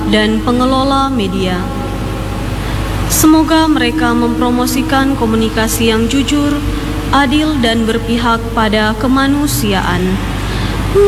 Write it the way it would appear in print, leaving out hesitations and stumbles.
dan pengelola media. Semoga mereka mempromosikan komunikasi yang jujur, adil, dan berpihak pada kemanusiaan.